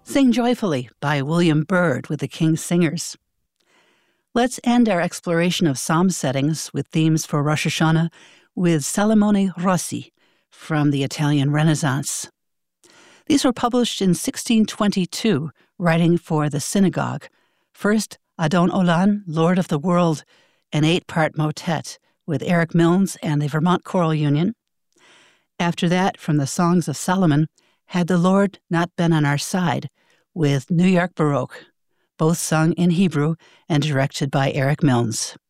Sing Joyfully by William Byrd with the King's Singers. Let's end our exploration of psalm settings with themes for Rosh Hashanah with Salomone Rossi from the Italian Renaissance. These were published in 1622, writing for the synagogue. First, Adon Olam, Lord of the World, an 8-part motet with Eric Milnes and the Vermont Choral Union. After that, from the Songs of Solomon, Had the Lord Not Been on Our Side, with New York Baroque, both sung in Hebrew and directed by Eric Milnes.